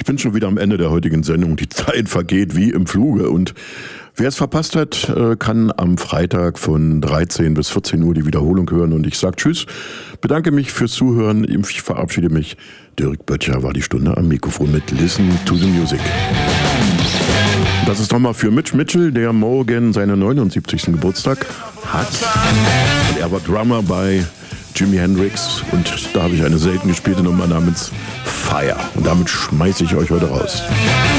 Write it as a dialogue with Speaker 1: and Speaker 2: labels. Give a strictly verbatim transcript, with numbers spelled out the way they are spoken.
Speaker 1: bin schon wieder am Ende der heutigen Sendung. Die Zeit vergeht wie im Fluge. Und wer es verpasst hat, kann am Freitag von dreizehn bis vierzehn Uhr die Wiederholung hören. Und ich sage Tschüss, bedanke mich fürs Zuhören. Ich verabschiede mich. Dirk Böttcher war die Stunde am Mikrofon mit Listen to the Music. Das ist nochmal für Mitch Mitchell, der morgen seinen neunundsiebzigsten Geburtstag hat. Und er war Drummer bei Jimi Hendrix und da habe ich eine selten gespielte Nummer namens Fire. Und damit schmeiße ich euch heute raus.